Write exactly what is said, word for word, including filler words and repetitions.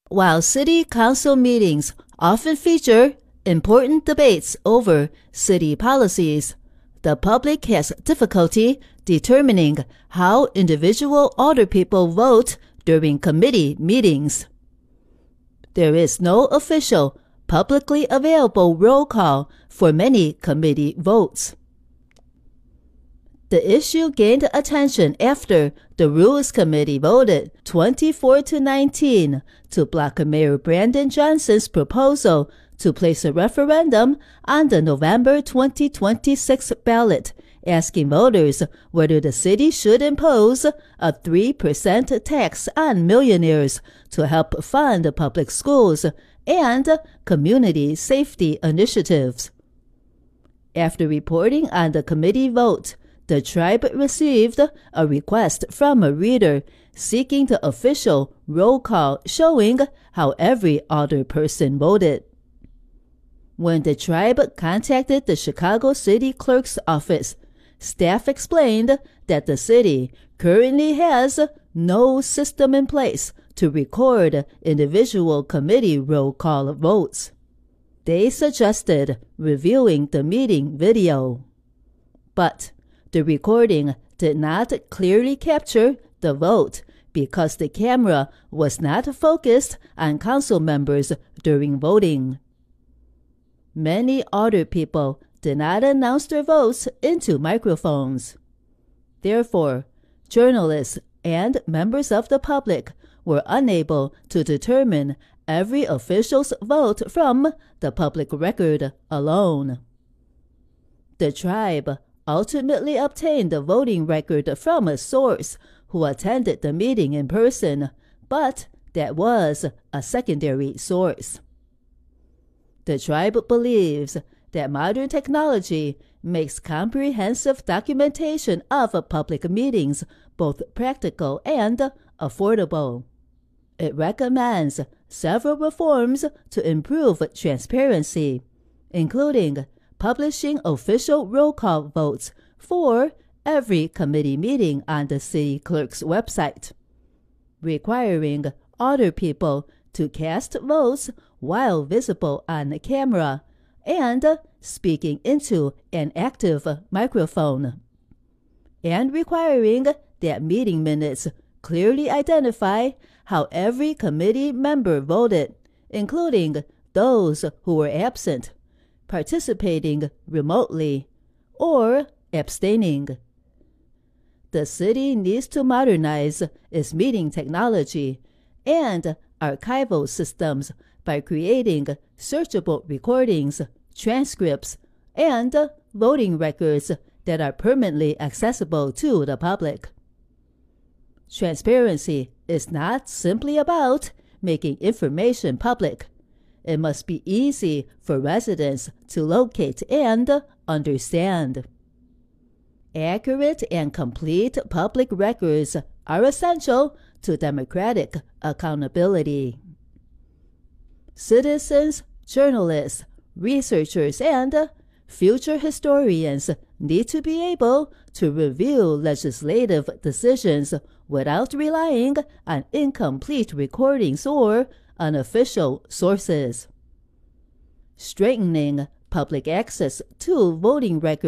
While city council meetings often feature important debates over city policies, the public has difficulty determining how individual alderpeople vote during committee meetings. There is no official, publicly available roll call for many committee votes. The issue gained attention after the Rules Committee voted twenty-four to nineteen to block Mayor Brandon Johnson's proposal to place a referendum on the November twenty twenty-six ballot, asking voters whether the city should impose a three percent tax on millionaires to help fund public schools and community safety initiatives. After reporting on the committee vote, the tribe received a request from a reader seeking the official roll call showing how every alderperson voted. When the tribe contacted the Chicago City Clerk's office, staff explained that the city currently has no system in place to record individual committee roll call votes. They suggested reviewing the meeting video. But the recording did not clearly capture the vote because the camera was not focused on council members during voting. Many alderpeople did not announce their votes into microphones. Therefore, journalists and members of the public were unable to determine every official's vote from the public record alone. The tribe ultimately obtained the voting record from a source who attended the meeting in person, but that was a secondary source. The tribe believes that modern technology makes comprehensive documentation of public meetings both practical and affordable. It recommends several reforms to improve transparency, including publishing official roll call votes for every committee meeting on the city clerk's website, requiring alderpeople to cast votes while visible on camera, and speaking into an active microphone, and requiring that meeting minutes clearly identify how every committee member voted, including those who were absent, participating remotely, or abstaining. The city needs to modernize its meeting technology and archival systems by creating searchable recordings, transcripts, and voting records that are permanently accessible to the public. Transparency is not simply about making information public. It must be easy for residents to locate and understand. Accurate and complete public records are essential to democratic accountability. Citizens, journalists, researchers, and future historians need to be able to review legislative decisions without relying on incomplete recordings or unofficial sources. Strengthening public access to voting records